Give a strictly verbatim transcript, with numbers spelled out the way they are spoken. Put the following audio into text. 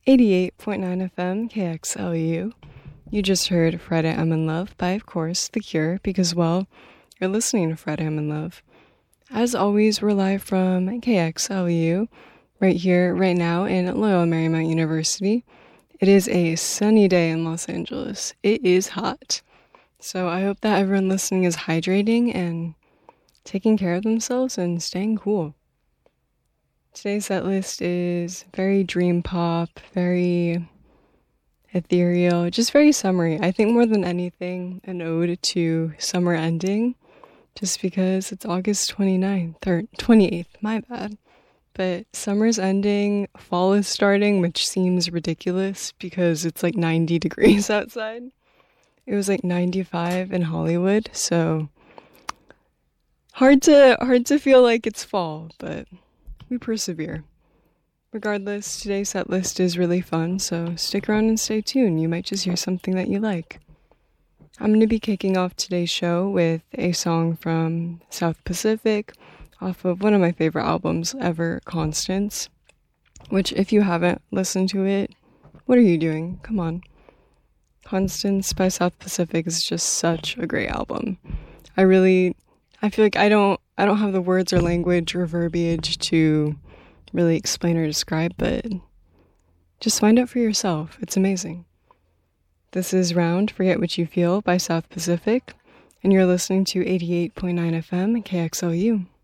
eighty-eight point nine F M K X L U. You just heard Friday I'm in Love by, of course, The Cure, because, well, you're listening to Friday I'm in Love. As always, we're live from K X L U, right here, right now, in Loyola Marymount University. It is a sunny day in Los Angeles. It is hot. So I hope that everyone listening is hydrating and taking care of themselves and staying cool. Today's set list is very dream pop, very ethereal, just very summery. I think more than anything, an ode to summer ending, just because it's August twenty-ninth, or twenty-eighth, my bad. But summer's ending, fall is starting, which seems ridiculous because it's like ninety degrees outside. It was like ninety-five in Hollywood, so hard to hard to feel like it's fall, but we persevere. Regardless, today's set list is really fun, so stick around and stay tuned. You might just hear something that you like. I'm going to be kicking off today's show with a song from South Pacific off of one of my favorite albums ever, Constance, which if you haven't listened to it, what are you doing? Come on. Constance by South Pacific is just such a great album. I really, I feel like I don't, I don't have the words or language or verbiage to really explain or describe, but just find out for yourself. It's amazing. This is Round, Forget What You Feel by South Pacific, and you're listening to eighty-eight point nine F M K X L U.